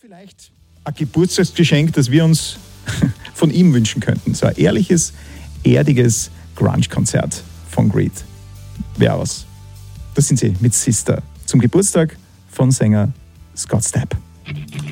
Vielleicht ein Geburtstagsgeschenk, das wir uns von ihm wünschen könnten. So ein ehrliches, erdiges Grunge-Konzert von Creed. Wäre was. Das sind sie mit Sister zum Geburtstag von Sänger Scott Stapp.